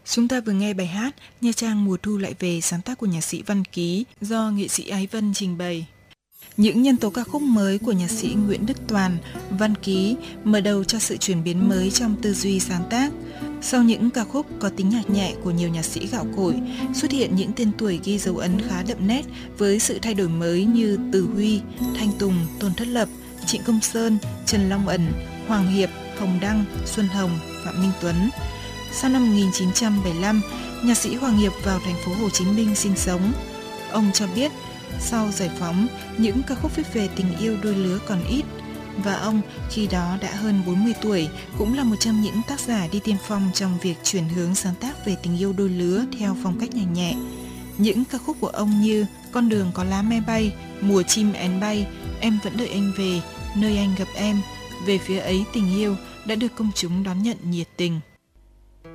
Chúng ta vừa nghe bài hát Nha Trang mùa thu lại về, sáng tác của nhạc sĩ Văn Ký do nghệ sĩ Ái Vân trình bày. Những nhân tố ca khúc mới của nhạc sĩ Nguyễn Đức Toàn, Văn Ký mở đầu cho sự chuyển biến mới trong tư duy sáng tác. Sau những ca khúc có tính nhạc nhẹ của nhiều nhạc sĩ gạo cội, xuất hiện những tên tuổi ghi dấu ấn khá đậm nét với sự thay đổi mới như Từ Huy, Thanh Tùng, Tôn Thất Lập, Trịnh Công Sơn, Trần Long Ẩn, Hoàng Hiệp, Hồng Đăng, Xuân Hồng, Phạm Minh Tuấn. Sau năm 1975, nhạc sĩ Hoàng Hiệp vào thành phố Hồ Chí Minh sinh sống. Ông cho biết, sau giải phóng, những ca khúc viết về tình yêu đôi lứa còn ít, và ông khi đó đã hơn 40 tuổi, cũng là một trong những tác giả đi tiên phong trong việc chuyển hướng sáng tác về tình yêu đôi lứa theo phong cách nhẹ nhẹ. Những ca khúc của ông như Con đường có lá me bay, Mùa chim én bay, Em vẫn đợi anh về, Nơi anh gặp em, Về phía ấy tình yêu đã được công chúng đón nhận nhiệt tình.